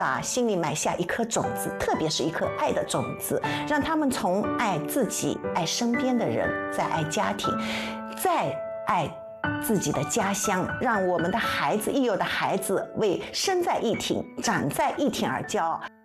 心里埋下一颗种子，特别是一颗爱的种子，让他们从爱自己、爱身边的人，再爱家庭，再爱自己的家乡，让我们的孩子，亦有的孩子为身在一挺、长在一挺而骄傲。